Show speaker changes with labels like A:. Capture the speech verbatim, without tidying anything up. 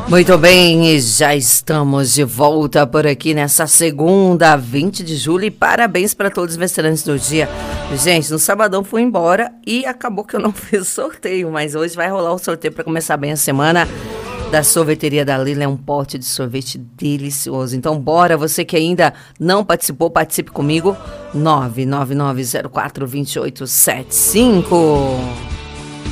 A: Muito bem, e já estamos de volta por aqui nessa segunda, vinte de julho, e parabéns para todos os restaurantes do dia. Gente, no sabadão fui embora e acabou que eu não fiz sorteio, mas hoje vai rolar o sorteio para começar bem a semana da sorveteria da Lila. É um pote de sorvete delicioso. Então bora, você que ainda não participou, participe comigo, nove nove nove zero quatro dois oito sete cinco.